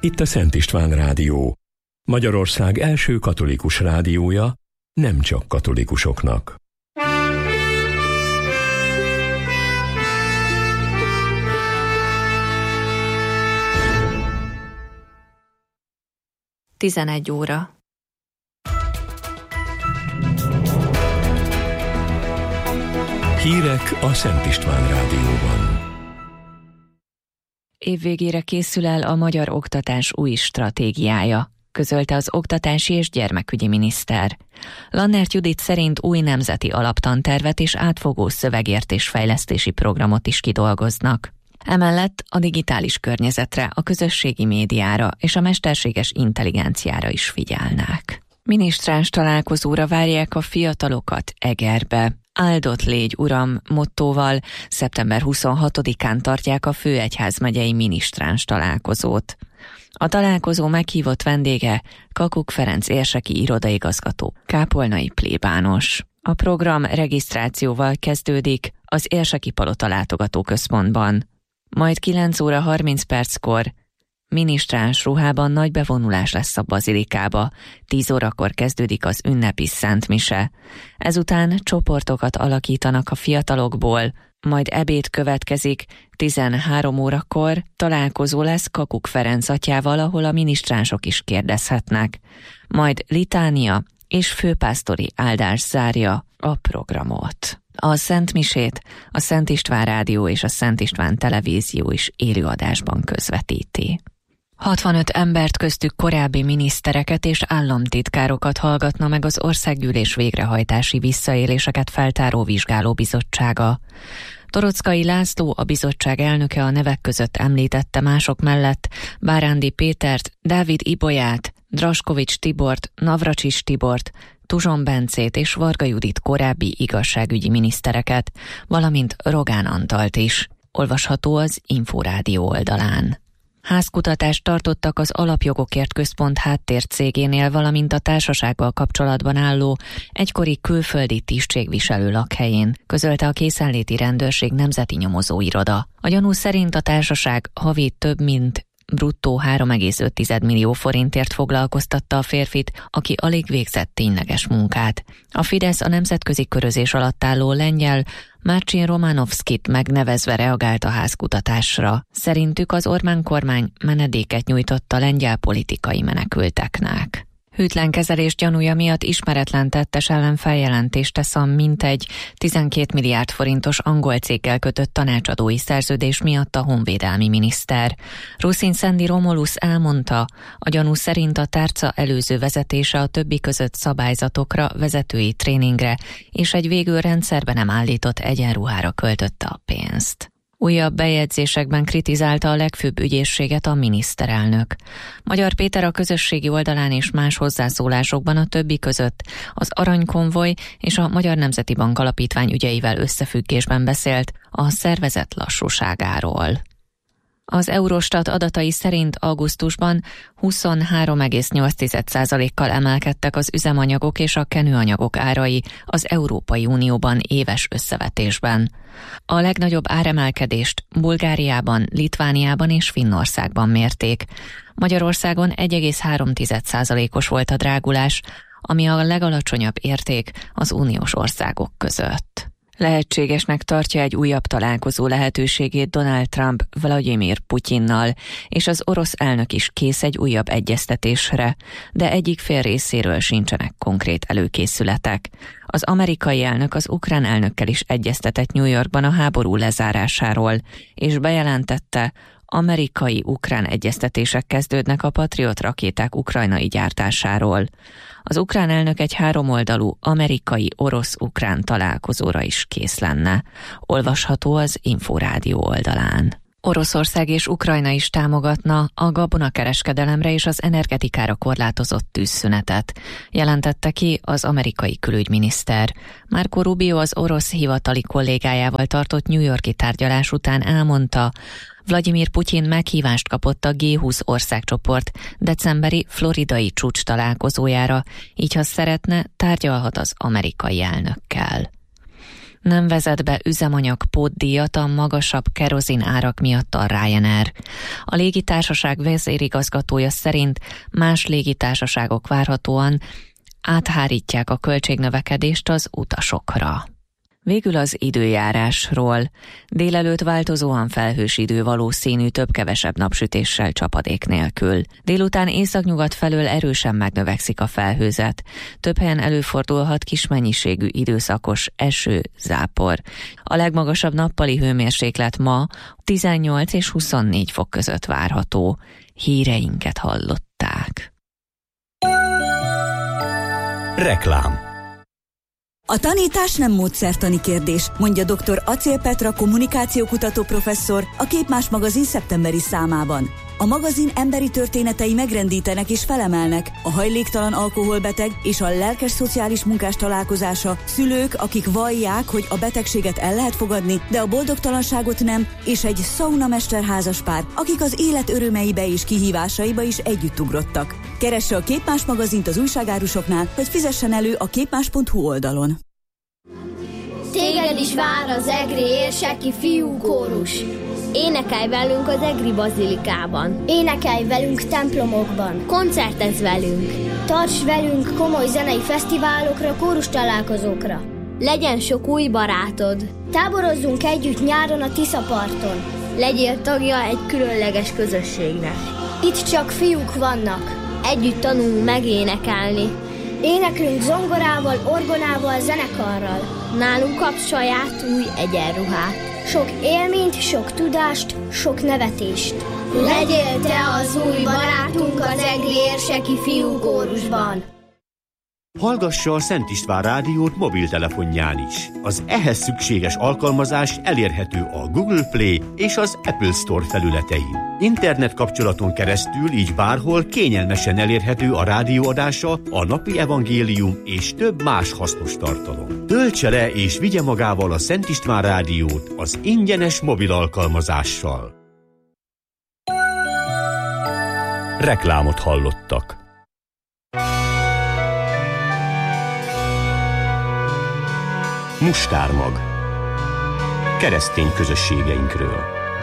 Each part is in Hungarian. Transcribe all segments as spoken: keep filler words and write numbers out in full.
Itt a Szent István Rádió, Magyarország első katolikus rádiója, nem csak katolikusoknak. tizenegy óra. Hírek a Szent István Rádióban. Évvégére készül el a magyar oktatás új stratégiája, közölte az oktatási és gyermekügyi miniszter. Lannert Judit szerint új nemzeti alaptantervet és átfogó szövegértés-fejlesztési programot is kidolgoznak. Emellett a digitális környezetre, a közösségi médiára és a mesterséges intelligenciára is figyelnek. Minisztráns találkozóra várják a fiatalokat Egerbe. Áldott légy, Uram mottóval szeptember huszonhatodikán tartják a Főegyházmegyei minisztráns találkozót. A találkozó meghívott vendége Kakuk Ferenc érseki irodaigazgató, kápolnai plébános. A program regisztrációval kezdődik az Érseki Palota látogatóközpontban. Majd kilenc óra harminc perckor minisztráns ruhában nagy bevonulás lesz a bazilikába, tíz órakor kezdődik az ünnepi szentmise. Ezután csoportokat alakítanak a fiatalokból, majd ebéd következik, tizenhárom órakor találkozó lesz Kakuk Ferenc atyával, ahol a minisztránsok is kérdezhetnek. Majd litánia és főpásztori áldás zárja a programot. A Szentmisét a Szent István Rádió és a Szent István Televízió is élőadásban közvetíti. hatvanöt embert, köztük korábbi minisztereket és államtitkárokat hallgatna meg az Országgyűlés végrehajtási visszaéléseket feltáró vizsgálóbizottsága. Toroczkai László, a bizottság elnöke, a nevek között említette mások mellett Bárándi Pétert, Dávid Ibolyát, Draskovics Tibort, Navracsics Tibort, Tuzson Bencét és Varga Judit korábbi igazságügyi minisztereket, valamint Rogán Antalt is. Olvasható az Inforádió oldalán. Házkutatást tartottak az Alapjogokért Központ háttércégénél, valamint a társasággal kapcsolatban álló egykori külföldi tisztségviselő lakhelyén, közölte a Készenléti Rendőrség Nemzeti Nyomozóiroda. A gyanú szerint a társaság havi több mint bruttó három egész öt millió forintért foglalkoztatta a férfit, aki alig végzett tényleges munkát. A Fidesz a nemzetközi körözés alatt álló lengyel Marcin Romanovskit megnevezve reagált a házkutatásra. Szerintük az Orbán kormány menedéket nyújtott a lengyel politikai menekülteknek. Hűtlen kezelés gyanúja miatt ismeretlen tettes ellen feljelentést tesz a mintegy tizenkét milliárd forintos angol céggel kötött tanácsadói szerződés miatt a honvédelmi miniszter. Ruszin Szendi Romulus elmondta, a gyanú szerint a tárca előző vezetése a többi között szabályzatokra, vezetői tréningre és egy végül rendszerbe nem állított egyenruhára költötte a pénzt. Újabb bejegyzésekben kritizálta a legfőbb ügyészséget a miniszterelnök. Magyar Péter a közösségi oldalán és más hozzászólásokban a többi között az Aranykonvoj és a Magyar Nemzeti Bank Alapítvány ügyeivel összefüggésben beszélt a szervezet lassúságáról. Az Eurostat adatai szerint augusztusban huszonhárom egész nyolc százalékkal emelkedtek az üzemanyagok és a kenőanyagok árai az Európai Unióban éves összevetésben. A legnagyobb áremelkedést Bulgáriában, Litvániában és Finnországban mérték. Magyarországon egy egész három százalékos volt a drágulás, ami a legalacsonyabb érték az uniós országok között. Lehetségesnek tartja egy újabb találkozó lehetőségét Donald Trump Vladimir Putyinnal, és az orosz elnök is kész egy újabb egyeztetésre, de egyik fél részéről sincsenek konkrét előkészületek. Az amerikai elnök az ukrán elnökkel is egyeztetett New Yorkban a háború lezárásáról, és bejelentette, amerikai-ukrán egyeztetések kezdődnek a Patriot rakéták ukrajnai gyártásáról. Az ukrán elnök egy háromoldalú amerikai-orosz-ukrán találkozóra is kész lenne. Olvasható az Inforádió oldalán. Oroszország és Ukrajna is támogatna a gabonakereskedelemre és az energetikára korlátozott tűzszünetet, jelentette ki az amerikai külügyminiszter. Marco Rubio az orosz hivatali kollégájával tartott New York-i tárgyalás után elmondta, Vladimir Putyin meghívást kapott a gé húsz országcsoport decemberi floridai csúcs találkozójára, így ha szeretne, tárgyalhat az amerikai elnökkel. Nem vezet be üzemanyag pótdíjat a magasabb kerozin árak miatt a Ryanair. A légitársaság vezérigazgatója szerint más légitársaságok várhatóan áthárítják a költségnövekedést az utasokra. Végül az időjárásról. Délelőtt változóan felhős idő valószínű, több-kevesebb napsütéssel, csapadék nélkül. Délután északnyugat felől erősen megnövekszik a felhőzet. Több helyen előfordulhat kis mennyiségű időszakos eső, zápor. A legmagasabb nappali hőmérséklet ma tizennyolc és huszonnégy fok között várható. Híreinket hallották. Reklám. A tanítás nem módszertani kérdés, mondja dr. Acél Petra kommunikációkutató professzor a Képmás magazin szeptemberi számában. A magazin emberi történetei megrendítenek és felemelnek, a hajléktalan alkoholbeteg és a lelkes szociális munkás találkozása, szülők, akik vallják, hogy a betegséget el lehet fogadni, de a boldogtalanságot nem, és egy szaunamester házaspár, akik az élet örömeibe és kihívásaiba is együtt ugrottak. Keresse a Képmás magazint az újságárusoknál, vagy fizessen elő a képmás pont hu oldalon. Téged is vár az egri érseki fiú kórus. Énekelj velünk az egri bazilikában. Énekelj velünk templomokban. Koncertezz velünk. Tarts velünk komoly zenei fesztiválokra, kórus találkozókra. Legyen sok új barátod. Táborozzunk együtt nyáron a Tiszaparton. Legyél tagja egy különleges közösségnek. Itt csak fiúk vannak. Együtt tanulunk megénekelni. Éneklünk zongorával, orgonával, zenekarral. Nálunk kapsz saját új egyenruhát. Sok élményt, sok tudást, sok nevetést. Legyél te az új barátunk az egri érseki fiúkórusban. Hallgassa a Szent István rádiót mobiltelefonján is. Az ehhez szükséges alkalmazás elérhető a Google Play és az Apple Store felületein. Internet kapcsolaton keresztül így bárhol kényelmesen elérhető a rádióadása, a napi evangélium és több más hasznos tartalom. Töltse le és vigye magával a Szent István rádiót az ingyenes mobil alkalmazással. Reklámot hallottak. Mustármag. Keresztény közösségeinkről.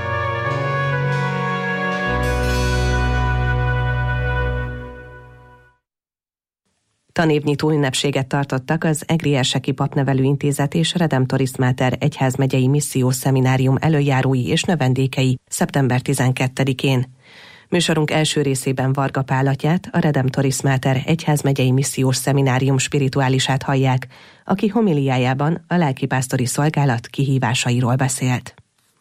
Tanévnyitó ünnepséget tartottak az Egri Érseki Papnevelő Intézet és Redemptoris Mater egyházmegyei missziós szeminárium előjárói és növendékei szeptember tizenkettedikén. Műsorunk első részében Varga Pál atyát, a Redemptoris Mater egyházmegyei missziós szeminárium spirituálisát hallják, aki homiliájában a lelkipásztori szolgálat kihívásairól beszélt.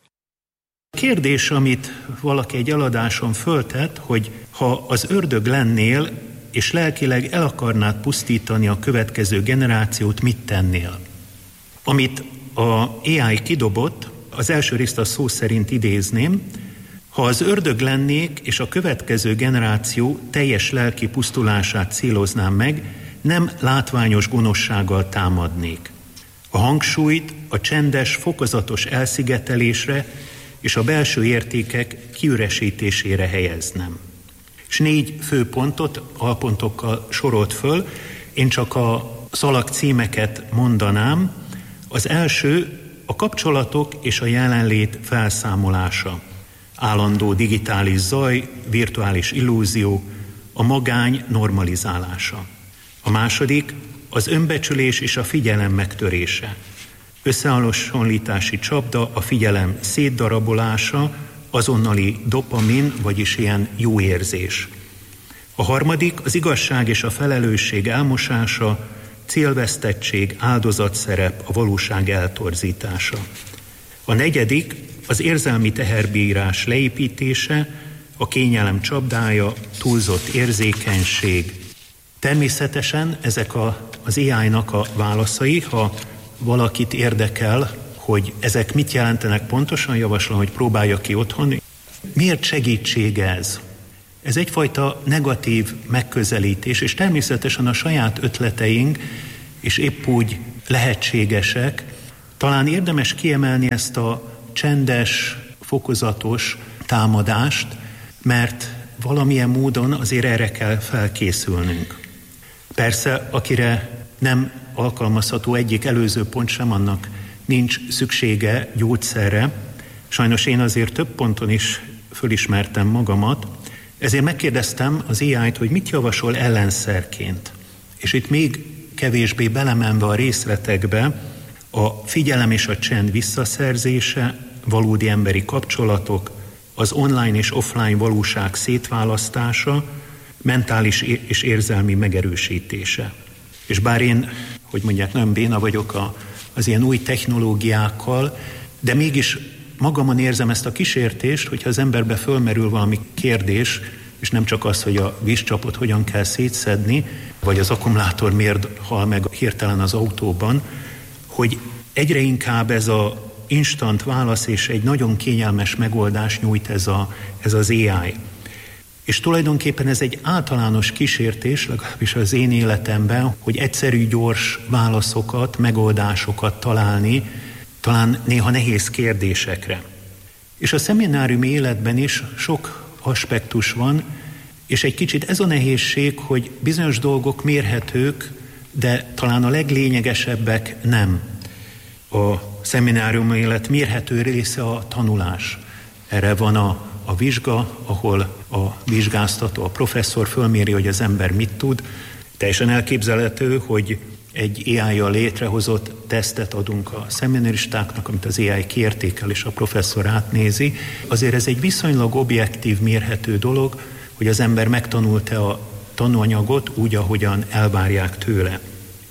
A kérdés, amit valaki egy eladáson föltett, hogy ha az ördög lennél, és lelkileg el akarnád pusztítani a következő generációt, mit tennél? Amit a á i kidobott, az első részt a szó szerint idézném: ha az ördög lennék, és a következő generáció teljes lelki pusztulását céloznám meg, nem látványos gonoszsággal támadnék. A hangsúlyt a csendes, fokozatos elszigetelésre és a belső értékek kiüresítésére helyeznem. És négy fő pontot alpontokkal sorolt föl, én csak a szalag címeket mondanám. Az első a kapcsolatok és a jelenlét felszámolása. Állandó digitális zaj, virtuális illúzió, a magány normalizálása. A második az önbecsülés és a figyelem megtörése. Összehasonlítási csapda, a figyelem szétdarabolása, azonnali dopamin, vagyis ilyen jó érzés. A harmadik az igazság és a felelősség elmosása, célvesztettség, áldozatszerep, a valóság eltorzítása. A negyedik az érzelmi teherbírás leépítése, a kényelem csapdája, túlzott érzékenység. Természetesen ezek a, az á i-nak a válaszai, ha valakit érdekel, hogy ezek mit jelentenek pontosan, javaslom, hogy próbálja ki otthon. Miért segítség ez? Ez egyfajta negatív megközelítés, és természetesen a saját ötleteink is épp úgy lehetségesek. Talán érdemes kiemelni ezt a csendes, fokozatos támadást, mert valamilyen módon azért erre kell felkészülnünk. Persze, akire nem alkalmazható egyik előző pont sem, annak nincs szüksége gyógyszerre. Sajnos én azért több ponton is fölismertem magamat, ezért megkérdeztem az á í-t, hogy mit javasol ellenszerként. És itt még kevésbé belemenve a részletekbe, a figyelem és a csend visszaszerzése, valódi emberi kapcsolatok, az online és offline valóság szétválasztása, mentális és érzelmi megerősítése. És bár én, hogy mondják, nagyon béna vagyok a, az ilyen új technológiákkal, de mégis magamon érzem ezt a kísértést, hogyha az emberbe fölmerül valami kérdés, és nem csak az, hogy a vízcsapot hogyan kell szétszedni, vagy az akkumulátor miért hal meg hirtelen az autóban, hogy egyre inkább ez a instant válasz és egy nagyon kényelmes megoldás nyújt ez, a, ez az á í. És tulajdonképpen ez egy általános kísértés, legalábbis az én életemben, hogy egyszerű, gyors válaszokat, megoldásokat találni, talán néha nehéz kérdésekre. És a szemináriumi életben is sok aspektus van, és egy kicsit ez a nehézség, hogy bizonyos dolgok mérhetők, de talán a leglényegesebbek nem. A szemináriumi élet mérhető része a tanulás. Erre van a, a vizsga, ahol a vizsgáztató, a professzor fölméri, hogy az ember mit tud. Teljesen elképzelhető, hogy egy á í-jal létrehozott tesztet adunk a szemináristáknak, amit az á í kiértékel és a professzor átnézi. Azért ez egy viszonylag objektív, mérhető dolog, hogy az ember megtanulta a tananyagot úgy, ahogyan elvárják tőle.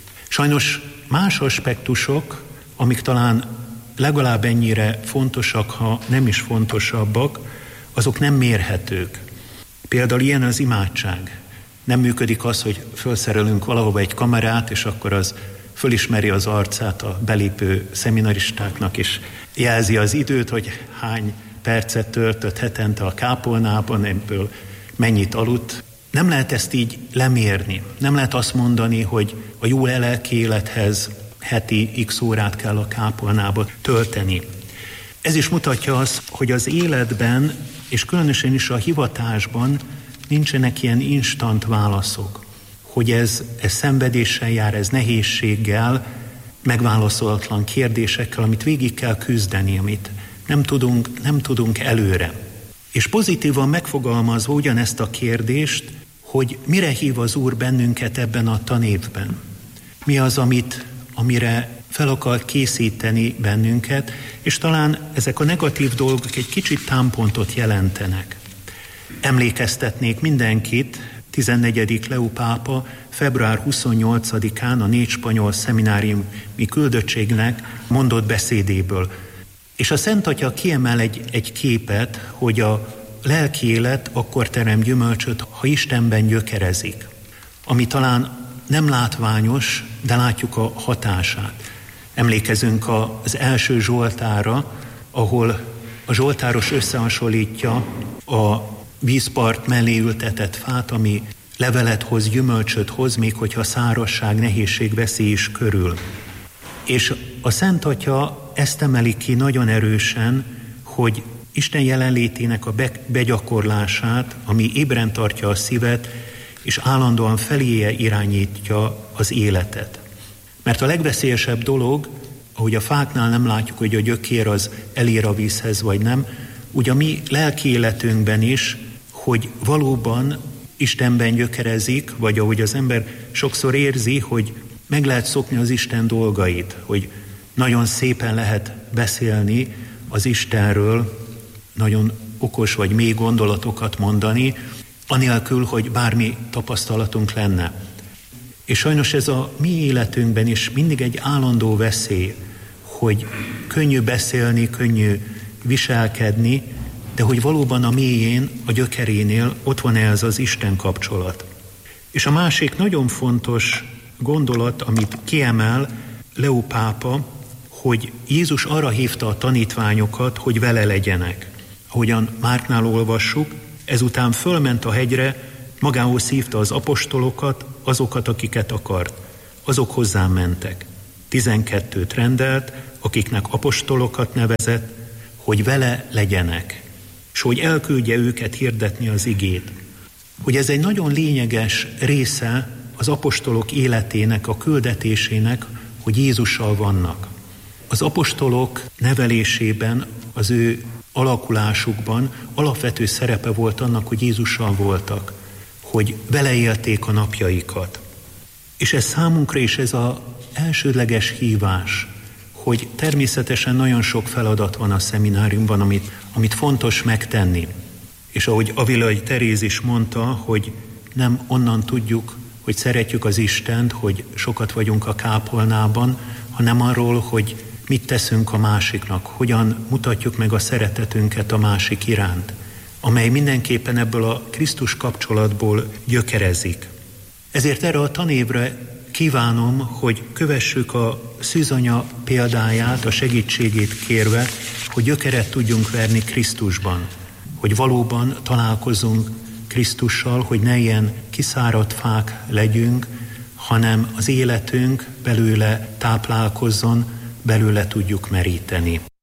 Sajnos más aspektusok, amik talán legalább ennyire fontosak, ha nem is fontosabbak, azok nem mérhetők. Például ilyen az imádság. Nem működik az, hogy felszerelünk valahova egy kamerát, és akkor az fölismeri az arcát a belépő szeminaristáknak, és jelzi az időt, hogy hány percet töltött hetente a kápolnában, ebből mennyit aludt. Nem lehet ezt így lemérni. Nem lehet azt mondani, hogy a jó lelki élethez heti x órát kell a kápolnába tölteni. Ez is mutatja azt, hogy az életben, és különösen is a hivatásban nincsenek ilyen instant válaszok. Hogy ez, ez szenvedéssel jár, ez nehézséggel, megválaszolatlan kérdésekkel, amit végig kell küzdeni, amit nem tudunk, nem tudunk előre. És pozitívan megfogalmazva ugyanezt a kérdést, hogy mire hív az Úr bennünket ebben a tanévben. Mi az, amit, amire fel akar készíteni bennünket, és talán ezek a negatív dolgok egy kicsit támpontot jelentenek. Emlékeztetnék mindenkit, tizennegyedik Leó pápa február huszonnyolcadikán a négy spanyol szemináriumi küldöttségnek mondott beszédéből. És a Szent Atya kiemel egy, egy képet, hogy a lelki élet akkor terem gyümölcsöt, ha Istenben gyökerezik. Ami talán nem látványos, de látjuk a hatását. Emlékezünk az első Zsoltárra, ahol a zsoltáros összehasonlítja a vízpart mellé ültetett fát, ami levelet hoz, gyümölcsöt hoz, még hogyha szárazság, nehézség veszi is körül. És a Szent Atya ezt emeli ki nagyon erősen, hogy Isten jelenlétének a begyakorlását, ami ébren tartja a szívet, és állandóan feléje irányítja az életet. Mert a legveszélyesebb dolog, ahogy a fáknál nem látjuk, hogy a gyökér az elér a vízhez vagy nem, úgy a mi lelki életünkben is, hogy valóban Istenben gyökerezik, vagy ahogy az ember sokszor érzi, hogy meg lehet szokni az Isten dolgait, hogy nagyon szépen lehet beszélni az Istenről, nagyon okos vagy mély gondolatokat mondani, anélkül, hogy bármi tapasztalatunk lenne. És sajnos ez a mi életünkben is mindig egy állandó veszély, hogy könnyű beszélni, könnyű viselkedni, de hogy valóban a mélyén, a gyökerénél ott van ez az Isten kapcsolat. És a másik nagyon fontos gondolat, amit kiemel Leó pápa, hogy Jézus arra hívta a tanítványokat, hogy vele legyenek. Ahogyan Márknál olvassuk, ezután fölment a hegyre, magához hívta az apostolokat, azokat, akiket akart. Azok hozzám mentek. Tizenkettőt rendelt, akiknek apostolokat nevezett, hogy vele legyenek, és hogy elküldje őket hirdetni az igét. Hogy ez egy nagyon lényeges része az apostolok életének, a küldetésének, hogy Jézussal vannak. Az apostolok nevelésében, az ő alakulásukban alapvető szerepe volt annak, hogy Jézussal voltak, hogy vele élték a napjaikat. És ez számunkra is ez az elsődleges hívás, hogy természetesen nagyon sok feladat van a szemináriumban, amit, amit fontos megtenni. És ahogy Avilai Teréz is mondta, hogy nem onnan tudjuk, hogy szeretjük az Istent, hogy sokat vagyunk a kápolnában, hanem arról, hogy mit teszünk a másiknak, hogyan mutatjuk meg a szeretetünket a másik iránt, amely mindenképpen ebből a Krisztus kapcsolatból gyökerezik. Ezért erre a tanévre kívánom, hogy kövessük a szűzanya példáját, a segítségét kérve, hogy gyökeret tudjunk verni Krisztusban, hogy valóban találkozunk Krisztussal, hogy ne ilyen kiszáradt fák legyünk, hanem az életünk belőle táplálkozzon, belőle tudjuk meríteni.